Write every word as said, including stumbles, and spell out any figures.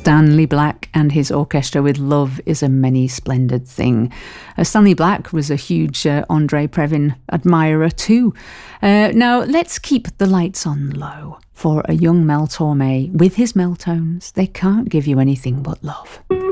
Stanley Black and his orchestra with Love is a Many Splendid Thing. Uh, Stanley Black was a huge uh, Andre Previn admirer too. Uh, now let's keep the lights on low for a young Mel Torme with his Meltones. They can't give you anything but love.